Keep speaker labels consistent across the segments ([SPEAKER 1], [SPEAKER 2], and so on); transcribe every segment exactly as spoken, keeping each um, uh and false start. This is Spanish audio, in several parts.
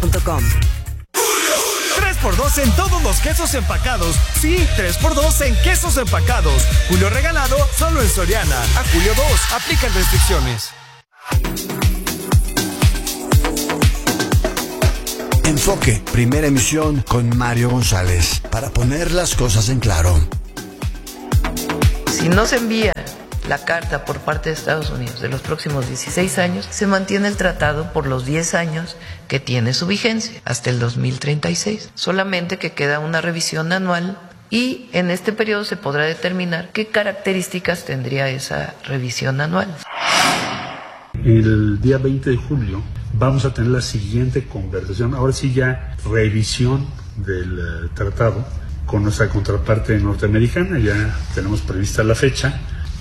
[SPEAKER 1] punto com.
[SPEAKER 2] tres por dos en todos los quesos empacados. Sí, tres por dos en quesos empacados. Julio regalado solo en Soriana. A julio dos, aplican restricciones.
[SPEAKER 3] Enfoque, primera emisión con Mario González, para poner las cosas en claro.
[SPEAKER 4] Si no se envía la carta por parte de Estados Unidos de los próximos dieciséis años, se mantiene el tratado por los diez años que tiene su vigencia, hasta el dos mil treinta y seis. Solamente que queda una revisión anual y en este periodo se podrá determinar qué características tendría esa revisión anual.
[SPEAKER 5] El día veinte de julio vamos a tener la siguiente conversación, ahora sí ya revisión del uh, tratado con nuestra contraparte norteamericana, ya tenemos prevista la fecha.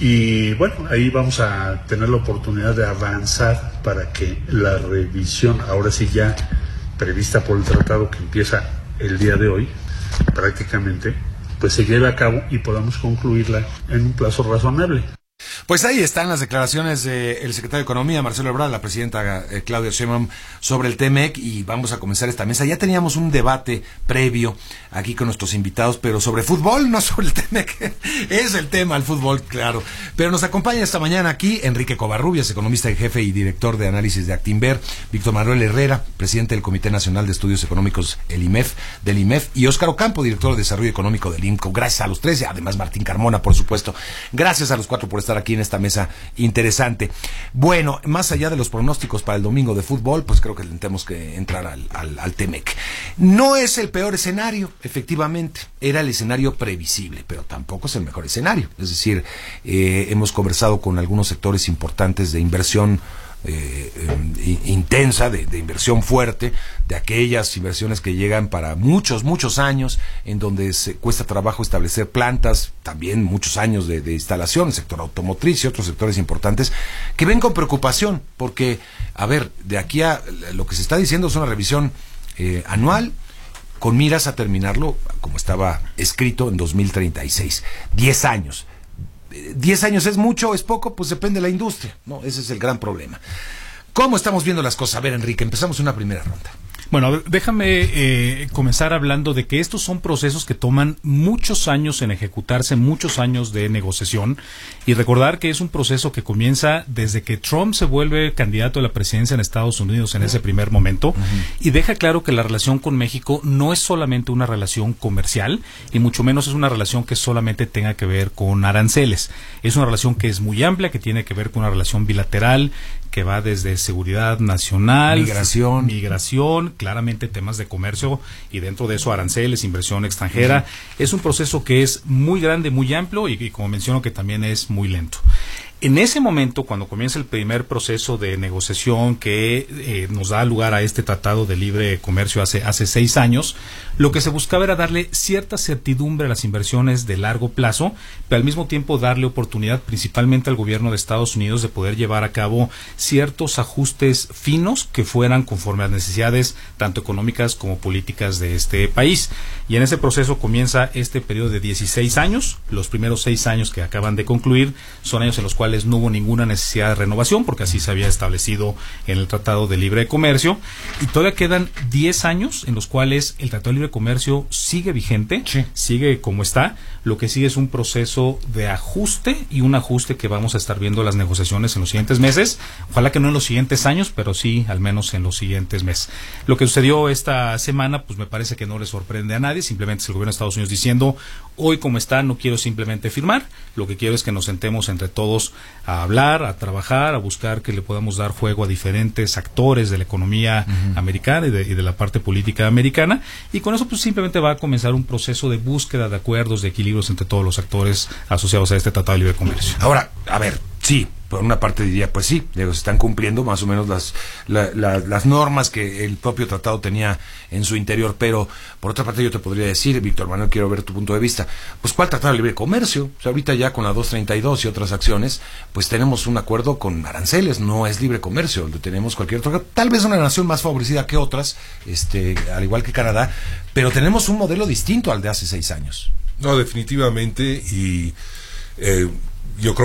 [SPEAKER 5] Y bueno, ahí vamos a tener la oportunidad de avanzar para que la revisión, ahora sí ya prevista por el tratado que empieza el día de hoy, prácticamente, pues se lleve a cabo y podamos concluirla en un plazo razonable.
[SPEAKER 6] Pues ahí están las declaraciones del secretario de Economía, Marcelo Ebrard, la presidenta eh, Claudia Sheinbaum, sobre el T M E C, y vamos a comenzar esta mesa. Ya teníamos un debate previo aquí con nuestros invitados, pero sobre fútbol, no sobre el T M E C. Es el tema, el fútbol, claro. Pero nos acompaña esta mañana aquí Enrique Covarrubias, economista en jefe y director de análisis de Actinver, Víctor Manuel Herrera, presidente del Comité Nacional de Estudios Económicos, el I M E F, del I M E F, y Óscar Ocampo, director de Desarrollo Económico del I N C O. Gracias a los tres, y además Martín Carmona, por supuesto. Gracias a los cuatro por estar aquí en esta mesa interesante. Bueno, más allá de los pronósticos para el domingo de fútbol, pues creo que tenemos que entrar al, al, al T M E C. No es el peor escenario, efectivamente, era el escenario previsible, pero tampoco es el mejor escenario. Es decir, eh, hemos conversado con algunos sectores importantes de inversión Eh, eh, intensa, de, de inversión fuerte, de aquellas inversiones que llegan para muchos, muchos años, en donde se cuesta trabajo establecer plantas, también muchos años de, de instalación, el sector automotriz y otros sectores importantes, que ven con preocupación, porque, a ver, de aquí a lo que se está diciendo es una revisión eh, anual, con miras a terminarlo, como estaba escrito, en dos mil treinta y seis. Diez años. ¿Diez años es mucho o es poco? Pues depende de la industria, ¿no? Ese es el gran problema. ¿Cómo estamos viendo las cosas? A ver, Enrique, empezamos una primera ronda.
[SPEAKER 7] Bueno, déjame eh, comenzar hablando de que estos son procesos que toman muchos años en ejecutarse, muchos años de negociación, y recordar que es un proceso que comienza desde que Trump se vuelve candidato a la presidencia en Estados Unidos en ese primer momento, uh-huh. y deja claro que la relación con México no es solamente una relación comercial, y mucho menos es una relación que solamente tenga que ver con aranceles. Es una relación que es muy amplia, que tiene que ver con una relación bilateral, que va desde seguridad nacional,
[SPEAKER 6] migración,
[SPEAKER 7] migración, claramente temas de comercio, y dentro de eso aranceles, inversión extranjera. Uh-huh. Es un proceso que es muy grande, muy amplio, y, y como menciono, que también es muy lento. En ese momento, cuando comienza el primer proceso de negociación que eh, nos da lugar a este tratado de libre comercio hace, hace seis años, lo que se buscaba era darle cierta certidumbre a las inversiones de largo plazo, pero al mismo tiempo darle oportunidad principalmente al gobierno de Estados Unidos de poder llevar a cabo ciertos ajustes finos que fueran conforme a las necesidades tanto económicas como políticas de este país. Y en ese proceso comienza este periodo de dieciséis años. Los primeros seis años que acaban de concluir son años en los cuales no hubo ninguna necesidad de renovación, porque así se había establecido en el Tratado de Libre Comercio, y todavía quedan diez años en los cuales el Tratado de Libre Comercio sigue vigente, sí. sigue como está. Lo que sigue es un proceso de ajuste, y un ajuste que vamos a estar viendo las negociaciones en los siguientes meses, ojalá que no en los siguientes años, pero sí al menos en los siguientes meses. Lo que sucedió esta semana, pues me parece que no le sorprende a nadie, simplemente es el gobierno de Estados Unidos diciendo, hoy como está no quiero simplemente firmar, lo que quiero es que nos sentemos entre todos a hablar, a trabajar, a buscar que le podamos dar juego a diferentes actores de la economía uh-huh. americana y de, y de la parte política americana, y con eso pues simplemente va a comenzar un proceso de búsqueda de acuerdos, de equilibrios entre todos los actores asociados a este Tratado de Libre Comercio.
[SPEAKER 6] Ahora, a ver, sí, por una parte diría, pues sí, digo, se están cumpliendo más o menos las, la, la, las normas que el propio tratado tenía en su interior, pero por otra parte yo te podría decir, Víctor Manuel, quiero ver tu punto de vista, pues ¿cuál Tratado de Libre Comercio? O sea, ahorita ya con la doscientos treinta y dos y otras acciones, pues tenemos un acuerdo con aranceles, no es libre comercio, tenemos cualquier otro, tal vez una nación más favorecida que otras, este, al igual que Canadá, pero tenemos un modelo distinto al de hace seis años.
[SPEAKER 8] No, definitivamente, y eh, yo creo que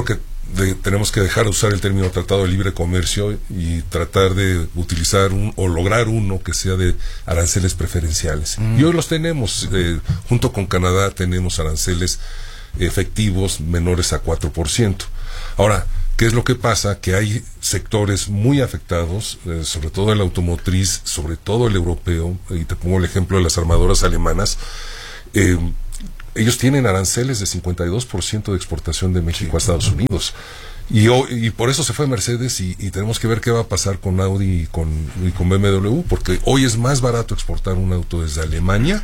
[SPEAKER 1] de, tenemos que dejar de usar el término Tratado de Libre Comercio y tratar de utilizar un, o lograr uno que sea de aranceles preferenciales. Mm. Y hoy los tenemos, eh, junto con Canadá tenemos aranceles efectivos menores a cuatro por ciento. Ahora, ¿qué es lo que pasa? Que hay sectores muy afectados, eh, sobre todo el automotriz, sobre todo el europeo, y te pongo el ejemplo de las armadoras alemanas. eh, Ellos tienen aranceles de cincuenta y dos por ciento de exportación de México sí. a Estados Unidos. Y, y por eso se fue Mercedes y, y tenemos que ver qué va a pasar con Audi y con, y con B M W, porque hoy es más barato exportar un auto desde Alemania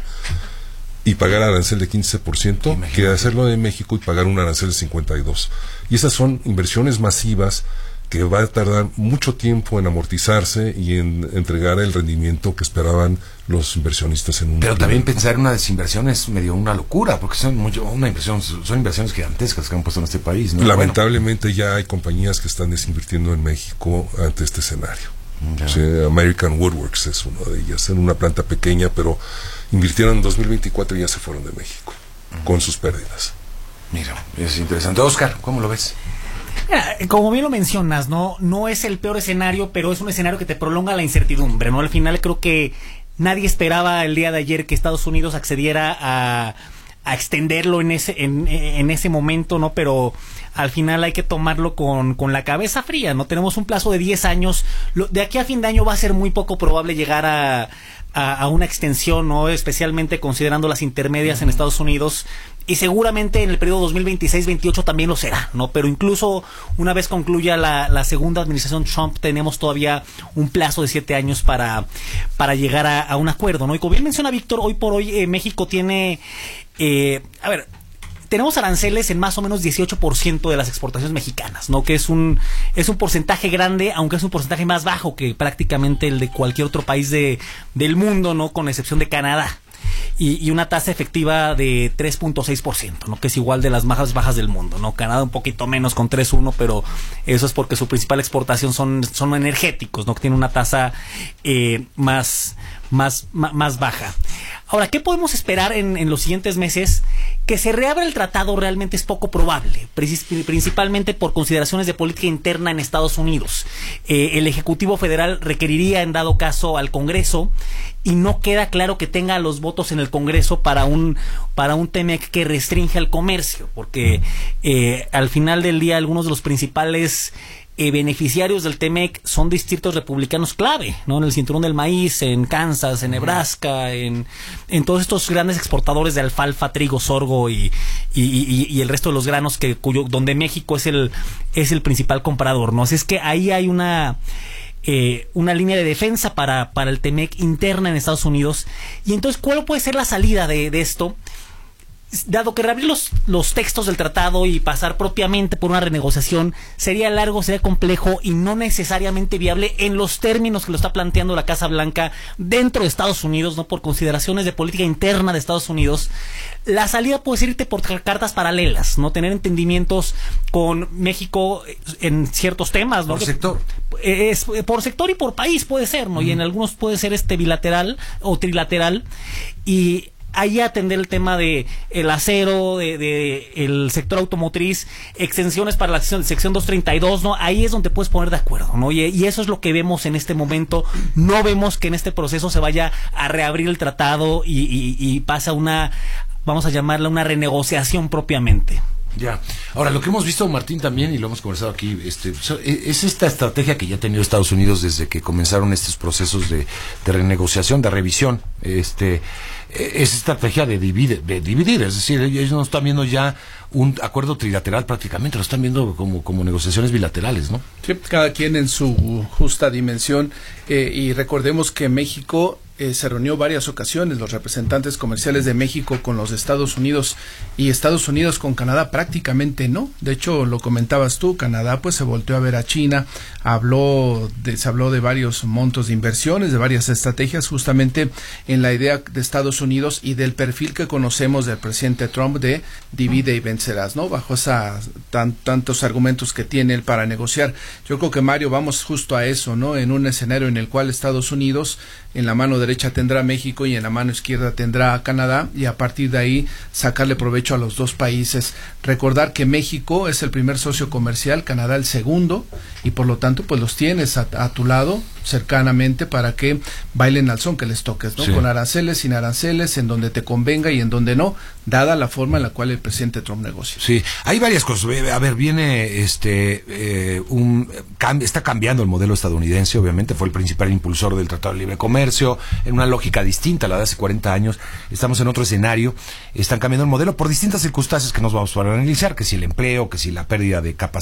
[SPEAKER 1] y pagar arancel de quince por ciento Imagínate. que hacerlo de México y pagar un arancel de cincuenta y dos por ciento. Y esas son inversiones masivas que va a tardar mucho tiempo en amortizarse y en entregar el rendimiento que esperaban los inversionistas en un
[SPEAKER 6] Pero también pensar en una desinversión es medio una locura, porque son mucho, una inversión, son inversiones gigantescas que han puesto en este país, ¿no?
[SPEAKER 1] Lamentablemente bueno. ya hay compañías que están desinvirtiendo en México ante este escenario. O sea, American Woodworks es una de ellas, en una planta pequeña, pero invirtieron en dos mil veinticuatro y ya se fueron de México, uh-huh. con sus pérdidas.
[SPEAKER 6] Mira, es interesante. Oscar, ¿cómo lo ves?
[SPEAKER 8] Mira, como bien lo mencionas, no no es el peor escenario, pero es un escenario que te prolonga la incertidumbre, ¿no? Al final creo que nadie esperaba el día de ayer que Estados Unidos accediera a, a extenderlo en ese en, en ese momento, ¿no? Pero al final hay que tomarlo con, con la cabeza fría, ¿no? Tenemos un plazo de diez años. Lo, de aquí a fin de año va a ser muy poco probable llegar a, a, a una extensión, ¿no? Especialmente considerando las intermedias en Estados Unidos. Y seguramente en el periodo dos mil veintiséis veintiocho también lo será, ¿no? Pero incluso una vez concluya la, la segunda administración Trump, tenemos todavía un plazo de siete años para, para llegar a, a un acuerdo, ¿no? Y como bien menciona Víctor, hoy por hoy eh, México tiene... Eh, a ver... Tenemos aranceles en más o menos dieciocho por ciento de las exportaciones mexicanas, ¿no? Que es un es un porcentaje grande, aunque es un porcentaje más bajo que prácticamente el de cualquier otro país de del mundo, ¿no? Con excepción de Canadá. Y, y una tasa efectiva de tres punto seis por ciento, ¿no? Que es igual de las más bajas del mundo, ¿no? Canadá un poquito menos con tres punto uno, pero eso es porque su principal exportación son, son energéticos, ¿no? Que tiene una tasa eh, más, más, más, más baja. Ahora, ¿qué podemos esperar en, en los siguientes meses? Que se reabra el tratado realmente es poco probable, principalmente por consideraciones de política interna en Estados Unidos. Eh, el Ejecutivo Federal requeriría, en dado caso, al Congreso, y no queda claro que tenga los votos en el Congreso para un para un T M E C que restringe el comercio, porque eh, al final del día algunos de los principales Eh, beneficiarios del T M E C son distritos republicanos clave, ¿no? En el cinturón del maíz, en Kansas, en Nebraska, en, en todos estos grandes exportadores de alfalfa, trigo, sorgo y, y, y, y el resto de los granos que cuyo donde México es el es el principal comprador, ¿no? Así es que ahí hay una eh, una línea de defensa para, para el T M E C interna en Estados Unidos. Y entonces, ¿cuál puede ser la salida de, de esto? Dado que reabrir los, los textos del tratado y pasar propiamente por una renegociación sería largo, sería complejo y no necesariamente viable en los términos que lo está planteando la Casa Blanca dentro de Estados Unidos, no por consideraciones de política interna de Estados Unidos. La salida puede ser irte por cartas paralelas, no tener entendimientos con México en ciertos temas, ¿no?
[SPEAKER 6] Por sector.
[SPEAKER 8] Es, por sector y por país puede ser, ¿no? Mm. Y en algunos puede ser este bilateral o trilateral, y ahí atender el tema de el acero, de, de el sector automotriz, extensiones para la sección, sección doscientos treinta y dos, ¿no? Ahí es donde puedes poner de acuerdo, ¿no? Y, y eso es lo que vemos en este momento. No vemos que en este proceso se vaya a reabrir el tratado y, y, y pasa una, vamos a llamarla una renegociación propiamente.
[SPEAKER 6] Ya. Ahora, lo que hemos visto, Martín, también, y lo hemos conversado aquí, este, es esta estrategia que ya ha tenido Estados Unidos desde que comenzaron estos procesos de, de renegociación, de revisión. Este, es estrategia de dividir, de dividir, es decir, ellos no están viendo ya un acuerdo trilateral prácticamente, lo están viendo como, como negociaciones bilaterales, ¿no?
[SPEAKER 9] Sí, cada quien en su justa dimensión, eh, y recordemos que México eh, se reunió varias ocasiones, los representantes comerciales de México con los Estados Unidos y Estados Unidos con Canadá prácticamente no. De hecho, lo comentabas tú, Canadá pues se volteó a ver a China, habló de, se habló de varios montos de inversiones, de varias estrategias, justamente en la idea de Estados Unidos y del perfil que conocemos del presidente Trump de divide y vencerás, ¿no? Bajo esa tan, tantos argumentos que tiene él para negociar. Yo creo que, Mario, vamos justo a eso, ¿no? En un escenario en el cual Estados Unidos, en la mano derecha derecha tendrá México y en la mano izquierda tendrá a Canadá, y a partir de ahí sacarle provecho a los dos países. Recordar que México es el primer socio comercial, Canadá el segundo, y por lo tanto pues los tienes a, a tu lado cercanamente para que bailen al son que les toques, ¿no? Sí. Con aranceles, sin aranceles, en donde te convenga y en donde no, dada la forma en la cual el presidente Trump negocia.
[SPEAKER 6] Sí, hay varias cosas. A ver, viene este eh, un cambio, está cambiando el modelo estadounidense, obviamente fue el principal impulsor del Tratado de Libre Comercio, en una lógica distinta a la de hace cuarenta años. Estamos en otro escenario, están cambiando el modelo por distintas circunstancias que nos vamos a analizar, que si el empleo, que si la pérdida de capacidad